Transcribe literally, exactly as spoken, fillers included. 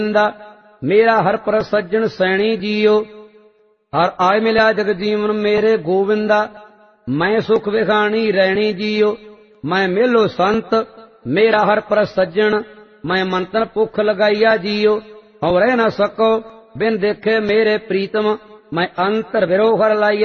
गोविंदा मेरा हर पर सज्जन सैणी जियो। हर आय मिला जग जीवन मेरे गोविंदा मैं सुख विखानी रैणी जियो। मैं मेलो संत मेरा हर पर सज्जन मैं मंतन भुख लगाइया जियो। हौ रह न सको बिन देखे मेरे प्रीतम मैं अंतर विरोह हर लाइया।